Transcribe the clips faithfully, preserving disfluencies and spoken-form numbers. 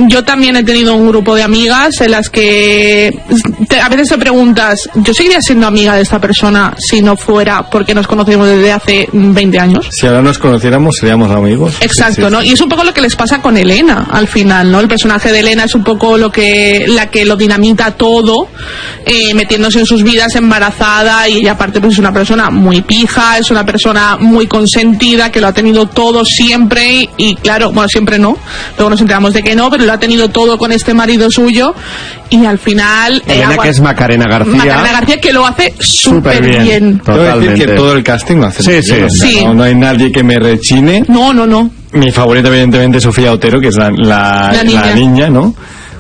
yo también he tenido un grupo de amigas en las que te, a veces te preguntas, ¿yo seguiría siendo amiga de esta persona si no fuera porque nos conocemos desde hace veinte años? Si ahora nos conociéramos seríamos amigos. Exacto, sí, sí, ¿no? sí. Y es un poco lo que les pasa con Elena al final, ¿no? El personaje de Elena es un poco lo que la que lo dinamita todo, eh, metiéndose en sus vidas, embarazada, y ella aparte pues es una persona muy pija, es una persona muy consentida, que lo ha tenido todo siempre, y, y claro, bueno, siempre no, luego nos enteramos de que no, pero lo ha tenido todo con este marido suyo, y al final... Elena, eh, que es Macarena García. Macarena García, que lo hace súper bien. bien. Tengo que decir que todo el casting lo hace sí, bien. sí, O sea, sí. No, no hay nadie que me rechine. No, no, no. Mi favorita, evidentemente, es Sofía Otero, que es la, la, La niña. la niña, ¿no?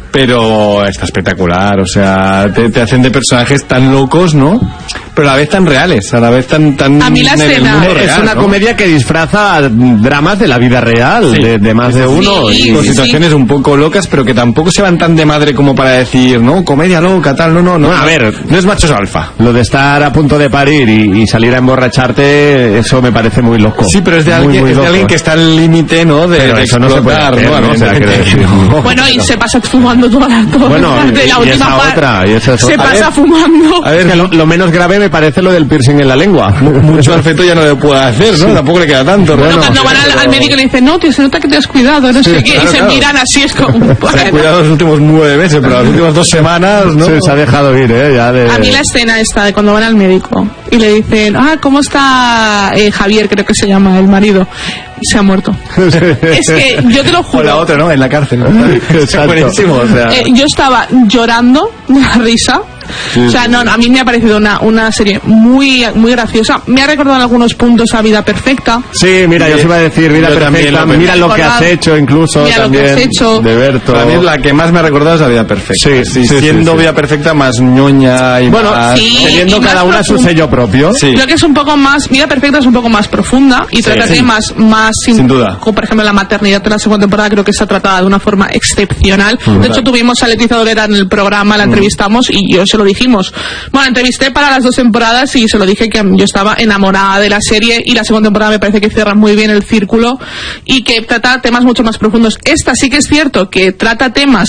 Pero está espectacular, o sea, te, te hacen de personajes tan locos, ¿no? Pero a la vez tan reales, a la vez tan... tan A mí la en el escena- mundo Es real, una ¿no? comedia que disfraza dramas de la vida real, Sí. de, de más de uno. Sí, y, Con sí, situaciones un poco locas, pero que tampoco se van tan de madre como para decir, no, comedia loca, tal, no, no, no. Bueno, a ver, no es machos alfa. Lo de estar a punto de parir y, y salir a emborracharte, eso me parece muy loco. Sí, pero es de Muy, alguien, muy es de loco. alguien que está al límite, ¿no? De, Pero de eso no se puede explotar, hacer, ¿no? ¿no? O sea, quiero decir, no. Bueno, y se pasa fumando toda la, toda Bueno, la, de la y última esa parte. otra, y esa es Se otra. pasa A ver, fumando. A ver, Es que lo, lo menos grave me parece lo del piercing en la lengua. mucho al feto ya no le puede hacer, ¿no? Tampoco le queda tanto. Bueno, ¿no? cuando van al, al médico y le dicen, no, tío, se nota que te has cuidado, no sé qué, claro, y se claro. miran así, es como... Se ha cuidado los últimos nueve meses, pero las últimas dos semanas, ¿no? Sí, se ha dejado ir, ¿eh? Ya de... A mí la escena esta de cuando van al médico y le dicen, ah, ¿cómo está eh, Javier, creo que se llama el marido? Se ha muerto. Es que yo te lo O juro. la otra, ¿no? En la cárcel. Exacto. Buenísimo, o sea... Eh, yo estaba llorando de la risa. Sí, O sea, sí, no, no, a mí me ha parecido una, una serie muy muy graciosa. Me ha recordado en algunos puntos a Vida Perfecta. Sí, mira, yo os iba a decir, vida Yo también perfecta, lo mira lo que recordaba. has hecho incluso Mira lo que también, has hecho. de Berto. Para mí es la que más me ha recordado es la Vida Perfecta. Sí, sí, sí, siendo sí, sí. Vida Perfecta más ñoña y Bueno, más... sí. teniendo y más cada una su profundo. sello propio. Sí. Creo que es un poco más, Vida Perfecta es un poco más profunda y trata sí. temas más Sin duda. como por ejemplo la maternidad en la segunda temporada, creo que está tratada de una forma excepcional. De hecho, tuvimos a Leticia Dolera en el programa, la entrevistamos y yo se lo dijimos. Bueno, la entrevisté para las dos temporadas y se lo dije que yo estaba enamorada de la serie, y la segunda temporada me parece que cierra muy bien el círculo y que trata temas mucho más profundos. Esta sí que es cierto que trata temas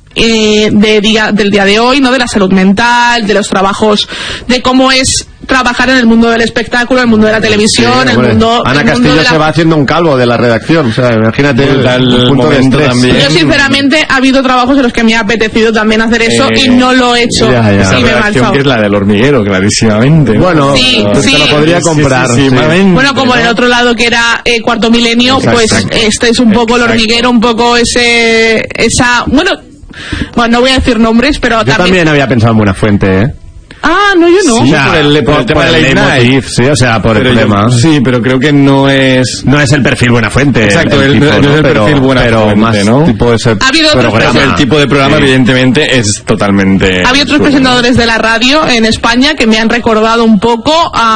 eh, de día, del día de hoy, ¿no? De la salud mental, de los trabajos, de cómo es trabajar en el mundo del espectáculo, el mundo de la televisión, Sí, el hombre. mundo... Ana el mundo Castillo de la... se va haciendo un calvo de la redacción, o sea, imagínate el, El- el el punto de momento estrés. también. Yo sinceramente ha habido trabajos en los que me ha apetecido también hacer eso Eh, y no lo he hecho ya, ya. Esa y me he redacción marchado. que es la del hormiguero, clarísimamente. ¿no? Bueno, Sí, pues sí. te lo podría Sí, comprar. sí, sí, sí. malamente, Bueno, como en el ¿no? otro lado que era eh, Cuarto Milenio, Exacto. pues este es un poco el Exacto. hormiguero, un poco ese... esa... Bueno, bueno, no voy a decir nombres, pero Yo también había pensado en Buenafuente, ¿eh? Ah, no, yo no. Sí, por el- por el tema de el Late Night. leitmotiv, sí, o sea, por Pero el yo- tema. sí, pero creo que no es... No es el perfil Buenafuente. Exacto, el- tipo, no es el pero, perfil Buenafuente, pero más ¿no? tipo ese Ha habido otros programa. El tipo de programa, Sí. evidentemente, es totalmente... Había otros absurdo. presentadores de la radio en España que me han recordado un poco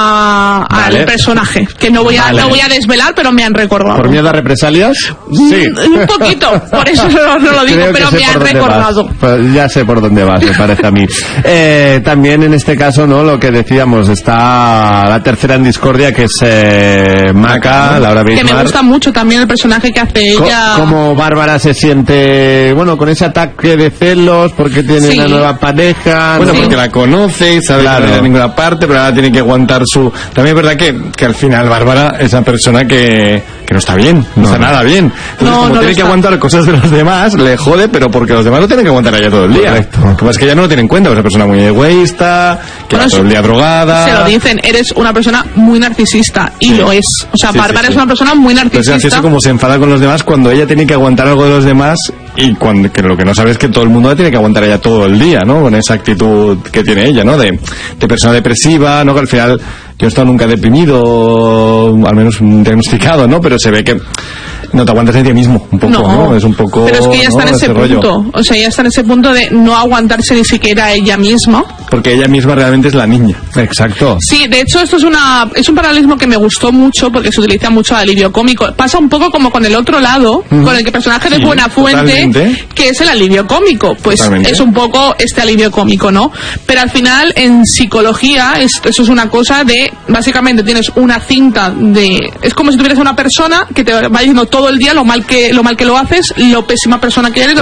a, Vale. al personaje, que no voy a Vale. no voy a desvelar, pero me han recordado. ¿Por miedo a represalias? Sí. Mm, un poquito, por eso no, no lo digo, Creo que pero sé me por han dónde recordado. vas. Pues ya sé por dónde vas, me parece a mí. Eh, también en este caso, ¿no? Lo que decíamos, está la tercera en discordia, que es eh, Maca, Laura Que me Bismar. gusta mucho también el personaje que hace Co- ella. Como Bárbara se siente, bueno, con ese ataque de celos porque tiene Sí. una nueva pareja. Bueno, ¿no? porque la conoce y sabe Claro. que no va a ninguna parte, pero ahora tiene que aguantar su... También es verdad que, que al final Bárbara es una persona que, que no está bien, no, No. está nada bien. Entonces, No, como no lo tiene que está. aguantar cosas de los demás, le jode, pero porque los demás lo tienen que aguantar a ella todo el día. Correcto. Lo que pasa es que ella no lo tiene en cuenta, es una persona muy egoísta, que Bueno, va todo el se- día drogada... Se lo dicen, eres una persona muy narcisista, y Sí. lo es. O sea, Sí, Bárbara sí, sí. es una persona muy Entonces es narcisista. gracioso como se enfada con los demás cuando ella tiene que aguantar algo de los demás, y cuando que lo que no sabe es que todo el mundo la tiene que aguantar ella todo el día, ¿no? Con esa actitud que tiene ella, ¿no? De, de persona depresiva, ¿no? Que al final yo he estado nunca deprimido, al menos diagnosticado, ¿no? Pero se ve que no te aguantas en ti mismo, un poco, ¿no? Es un poco... pero es que ella está ¿no? en ese rollo. punto. O sea, ella está en ese punto de no aguantarse ni siquiera ella misma. Porque ella misma realmente es la niña. Exacto. Sí, de hecho esto es una es un paralelismo que me gustó mucho porque se utiliza mucho de alivio cómico. Pasa un poco como con el otro lado, con el que el personaje de Sí, Buenafuente, totalmente. que es el alivio cómico. Pues Totalmente. es un poco este alivio cómico, ¿no? Pero al final en psicología es- eso es una cosa de, básicamente tienes una cinta de, es como si tuvieras una persona que te va diciendo todo el día lo mal que lo mal que lo haces, lo pésima persona que eres, lo